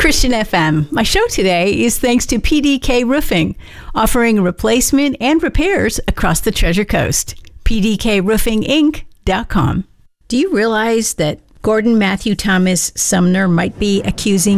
Christian FM. My show today is thanks to PDK Roofing, offering replacement and repairs across the Treasure Coast. PDKRoofingInc.com. Do you realize that Gordon Matthew Thomas Sumner might be accusing